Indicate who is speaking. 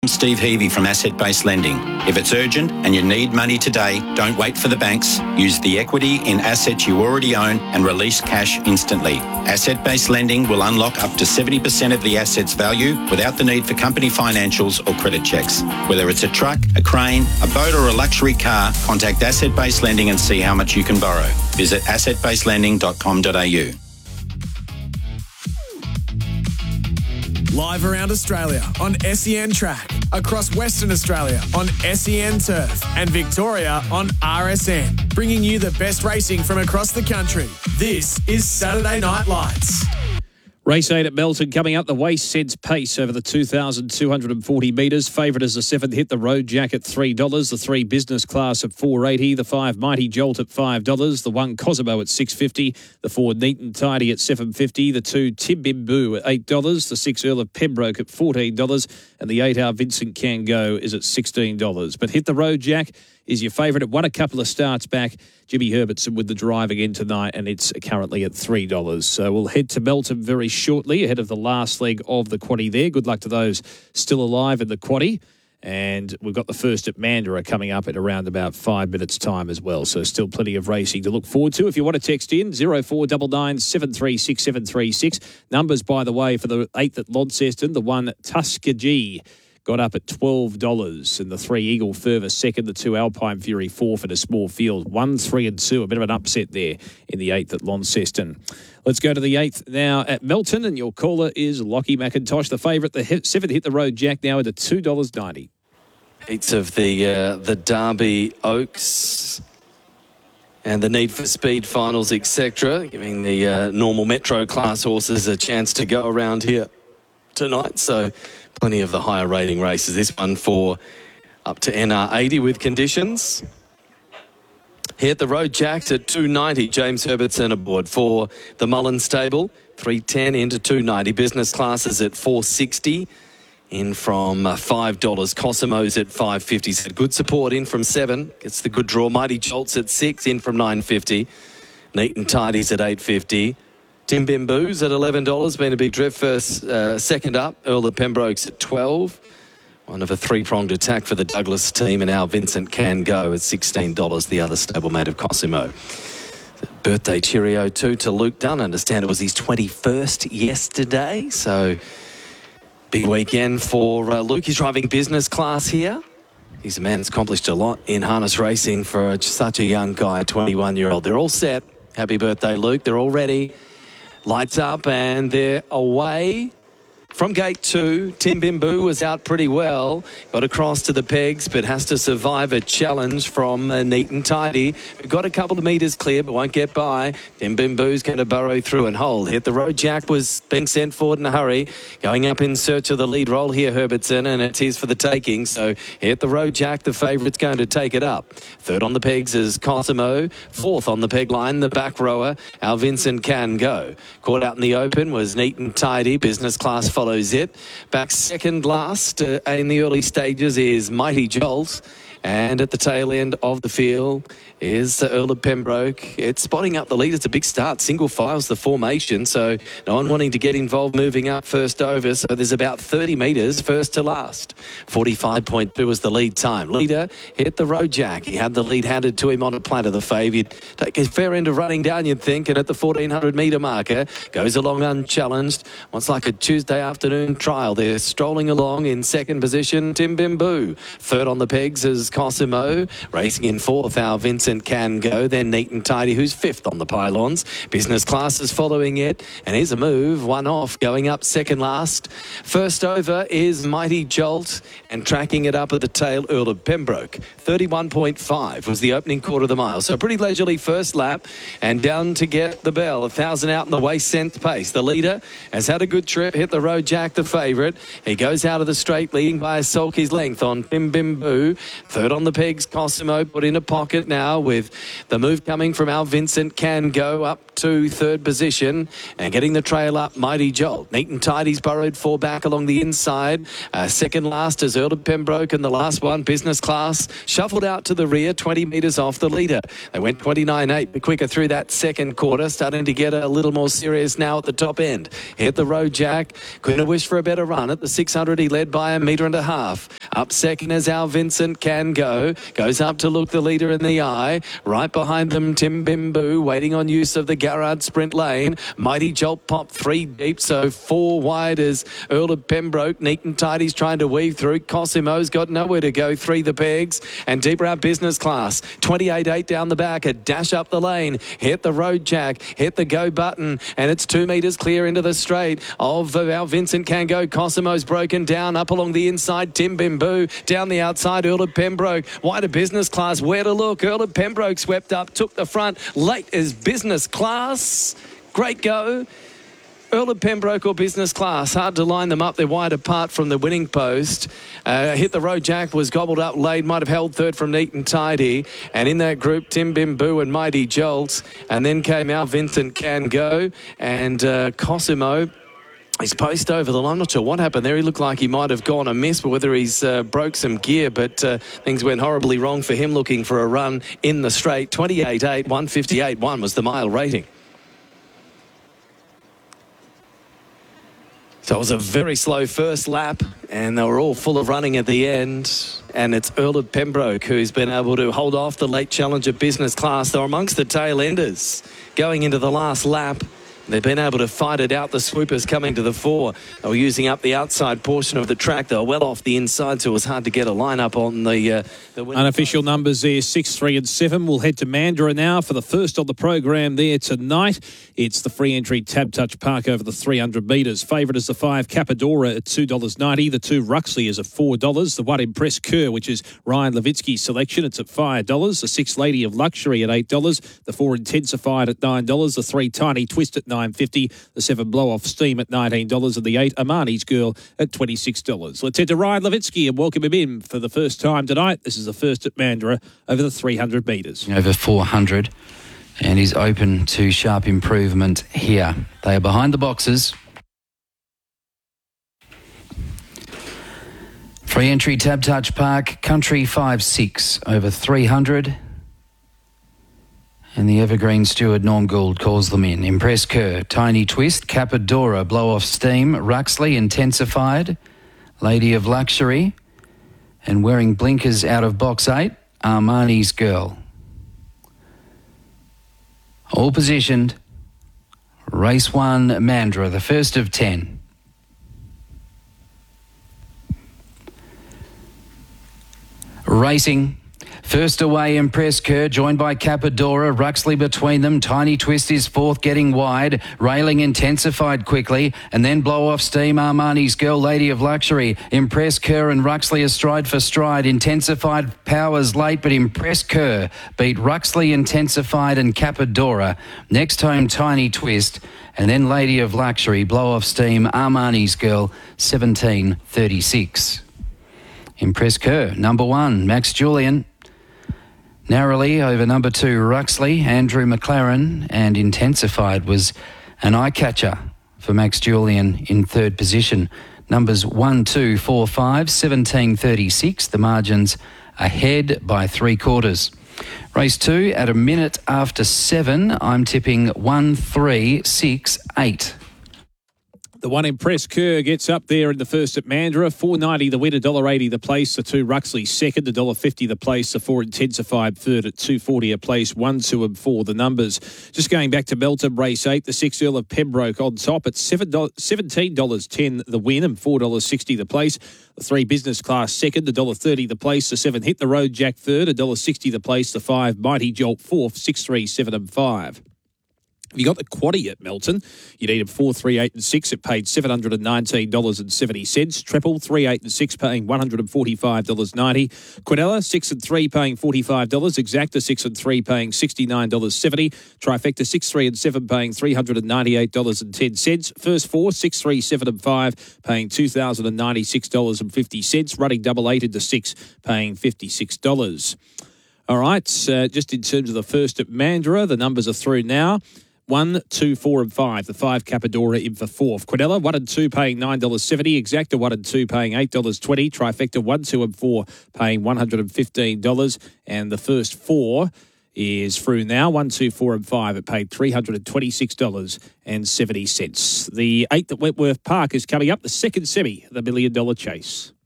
Speaker 1: Steve Heavey from Asset Based Lending. If it's urgent and you need money today, don't wait for the banks. Use the equity in assets you already own and release cash instantly. Asset Based Lending will unlock up to 70% of the asset's value without the need for company financials or credit checks. Whether it's a truck, a crane, a boat or a luxury car, contact Asset Based Lending and see how much you can borrow. Visit assetbasedlending.com.au.
Speaker 2: Live around Australia on SEN Track, across Western Australia on SEN Turf, and Victoria on RSN, bringing you the best racing from across the country. This is Saturday Night Lights.
Speaker 3: Race 8 at Melton coming up. The Waste Seds Pace over the 2,240 metres. Favourite is the 7th Hit the Road Jack at $3. The 3 Business Class at $4.80. The 5 Mighty Jolt at $5. The 1 Cosimo at $6.50. The 4 Neat and Tidy at $7.50. The 2 Tim Bim Boo at $8. The 6 Earl of Pembroke at $14. And the 8 Our Vincent Can Go is at $16. But Hit the Road Jack is your favourite. It won a couple of starts back. Jimmy Herbertson with the drive again tonight, and it's currently at $3. So we'll head to Melton very shortly ahead of the last leg of the quaddie there. Good luck to those still alive in the quaddie. And we've got the first at Mandurah coming up at around about 5 minutes' time as well. So still plenty of racing to look forward to. If you want to text in, 0499 736 736. Numbers, by the way, for the 8th at Launceston, the 1 Tuskegee got up at $12, and the 3 Eagle Fervor second, the 2 Alpine Fury fourth in a small field. 1, 3 and 2, a bit of an upset there in the 8th at Launceston. Let's go to the 8th now at Melton, and your caller is Lockie McIntosh. The favourite, the 7th Hit the Road Jack, now at $2.90.
Speaker 4: Heats of the Derby Oaks and the Need for Speed finals, etc., giving the normal Metro class horses a chance to go around here tonight. So plenty of the higher rating races. This one for up to NR 80 with conditions. Hit the Road Jacks at $2.90. James Herbertson aboard for the Mullen stable. $3.10 into $2.90. Business classes at $4.60. In from $5. Cosimo's at $5.50. So good support in from $7. Gets the good draw. Mighty Jolts at $6. In from $9.50. Neat and Tidy's at $8.50. Tim Bim Boo's at $11. Been a big drift first. Second up, Earl of Pembroke's at $12. One of a 3-pronged attack for the Douglas team, and now Vincent Can Go at $16. The other stablemate of Cosimo. Birthday cheerio too to Luke Dunn. Understand it was his 21st yesterday, so big weekend for Luke. He's driving business class here. He's a man that's accomplished a lot in harness racing for such a young guy, 21-year-old. They're all set. Happy birthday, Luke. They're all ready. Lights up and they're away. From gate 2, Tim Bim Boo was out pretty well. Got across to the pegs, but has to survive a challenge from Neat and Tidy. Got a couple of metres clear, but won't get by. Tim Bim Boo's going to burrow through and hold. Hit the Road Jack was being sent forward in a hurry. Going up in search of the lead role here, Herbertson, and it's his for the taking. So Hit the Road Jack, the favourite's going to take it up. Third on the pegs is Cosimo. Fourth on the peg line, the back rower, Our Vincent Can Go. Caught out in the open was Neat and Tidy. Business class follows it. Back second last in the early stages is Mighty Jolt. And at the tail end of the field is the Earl of Pembroke. It's spotting up the lead. It's a big start. Single files the formation. So no one wanting to get involved moving up first over. So there's about 30 metres first to last. 45.2 was the lead time. Leader Hit the Road Jack. He had the lead handed to him on a platter. The fave. He'd take a fair end of running down, you'd think. And at the 1,400 metre marker, goes along unchallenged. What's like a Tuesday afternoon trial. They're strolling along in second position. Tim Bim Boo. Third on the pegs is Cosimo. Racing in fourth, Our Vincent Can Go. Then Neat and Tidy, who's fifth on the pylons. Business class is following it. And here's a move. One off, going up second last. First over is Mighty Jolt. And tracking it up at the tail, Earl of Pembroke. 31.5 was the opening quarter of the mile. So a pretty leisurely first lap. And down to get the bell. 1,000 out in the Waste Seds Pace. The leader has had a good trip. Hit the Road Jack, the favourite. He goes out of the straight, leading by a sulky's length on Tim Bim Boo. Third on the pegs, Cosimo put in a pocket now with the move coming from Our Vincent Can Go up to third position and getting the trail up, Mighty Jolt. Neat and Tidy's burrowed 4 back along the inside. Second last is Earl of Pembroke, and the last one, Business Class, shuffled out to the rear, 20 metres off the leader. They went 29.8, but quicker through that second quarter, starting to get a little more serious now at the top end. Hit the Road Jack, couldn't have wished for a better run. At the 600, he led by 1.5 metres. Up second as Al Vincent Can Go. Goes up to look the leader in the eye. Right behind them, Tim Bimbu, waiting on use of the Garrard sprint lane. Mighty Jolt Pop 3 deep, so 4 wide as Earl of Pembroke. Neat and tidy's trying to weave through. Cosimo's got nowhere to go. 3 the pegs. And deeper out Business Class. 28.8 down the back. A dash up the lane. Hit the road jack. Hit the go button. And it's 2 metres clear into the straight of Al Vincent Can Go. Cosimo's broken down. Up along the inside, Tim Bimbu. Down the outside, Earl of Pembroke. Wider Business Class. Where to look? Earl of Pembroke swept up. Took the front. Late is Business Class. Great go. Earl of Pembroke or Business Class. Hard to line them up. They're wide apart from the winning post. Hit the road jack was gobbled up late. Might have held third from Neat and Tidy. And in that group, Tim Bimbu and Mighty Jolts. And then came Al Vincent Can Go. And Cosimo. He's post over the line. I'm not sure what happened there. He looked like he might have gone amiss, but whether he's broke some gear. But things went horribly wrong for him looking for a run in the straight. 28.8, 158.1 was the mile rating. So it was a very slow first lap, and they were all full of running at the end. And it's Earl of Pembroke who's been able to hold off the late challenger Business Class. They're amongst the tail enders going into the last lap. They've been able to fight it out. The swoopers coming to the fore. They were using up the outside portion of the track. They were well off the inside, so it was hard to get a line-up on the
Speaker 3: unofficial numbers there, 6, 3 and 7. We'll head to Mandurah now for the first on the program there tonight. It's the free entry Tab Touch Park over the 300 metres. Favourite is the 5 Capadora at $2.90. The 2 Ruxley is at $4. The 1 Impress Kerr, which is Ryan Levitsky's selection, it's at $5. The 6 Lady of Luxury at $8. The 4 Intensified at $9. The 3 Tiny Twist at $9.50. The 7 Blow Off Steam at $19. And the 8 Amani's Girl at $26. Let's head to Ryan Levitsky and welcome him in for the first time tonight. This is the first at Mandurah over the 300 metres.
Speaker 5: Over 400, and he's open to sharp improvement here. They are behind the boxes. Free entry Tab Touch Park, Country 5-6 over 300. And the Evergreen Steward Norm Gould calls them in. Impress Kerr, Tiny Twist, Capadora, Blow Off Steam, Ruxley Intensified, Lady of Luxury, and wearing blinkers out of box 8, Armani's Girl. All positioned. Race 1, Mandurah, the first of 10. Racing. First away, Impress Kerr, joined by Capadora. Ruxley between them. Tiny Twist is fourth, getting wide. Railing Intensified quickly. And then Blow Off Steam, Armani's Girl, Lady of Luxury. Impress Kerr and Ruxley are stride for stride. Intensified powers late, but Impress Kerr beat Ruxley, Intensified and Capadora. Next home, Tiny Twist. And then Lady of Luxury, Blow Off Steam, Armani's Girl, 17.36. Impress Kerr, number 1, Max Julian. Narrowly over number 2, Ruxley, Andrew McLaren, and Intensified was an eye-catcher for Max Julian in third position. Numbers 1, 2, 4, 5, 17.36. The margins ahead by 3/4. Race 2 at a minute after 7. I'm tipping 1, 3, 6, 8.
Speaker 3: The 1 Impress Kerr gets up there in the first at Mandurah. $4.90 the win, $1.80 the place. The 2 Ruxley second, $1.50 the place. The 4 Intensified third at $2.40 a place. 1, 2 and 4 the numbers. Just going back to Melton, race 8. The 6 Earl of Pembroke on top at $17.10 the win and $4.60 the place. The 3 Business Class second, $1.30 the place. The 7 Hit the Road Jack third, $1.60 the place. The 5 Mighty Jolt fourth, 6, 3, 7 and 5. If you got the quaddie at Melton, you needed 4, 3, 8 and 6. It paid $719.70. Treble, 3, 8 and 6 paying $145.90. Quinella, 6 and 3 paying $45. Exacta, 6 and 3 paying $69.70. Trifecta, 6, 3 and 7 paying $398.10. First 4, 6, 3, 7 and 5 paying $2,096.50. Running double 8 into 6 paying $56. All right, just in terms of the first at Mandurah, the numbers are through now. 1, 2, 4 and 5. The 5 Capadora in for fourth. Quinella, 1 and 2 paying $9.70. Exacta, 1 and 2 paying $8.20. Trifecta, 1, 2 and 4 paying $115. And the first 4 is through now. 1, 2, 4 and 5. It paid $326.70. The 8th at Wentworth Park is coming up, the second semi, the $1 Million Chase.